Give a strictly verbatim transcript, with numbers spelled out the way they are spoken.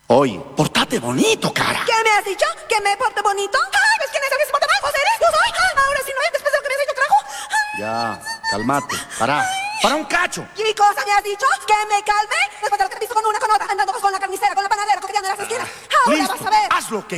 Oye, portate bonito, cara. ¿Qué me has dicho? ¿Que me porte bonito? Ay, ¿ves quién es el que se porta mal? ¿Vos eres? ¿Yo soy? Ah, ahora sí no es, después de lo que me has hecho, carajo. Ya, cálmate. Para. Para un cacho. ¿Qué cosa me has dicho? ¿Que me calme? Después de lo que te he visto con una, con otra, andando con la carnicera, con la panadera, coqueteando en las esquinas. Ahora Listo. vas a ver. Haz lo que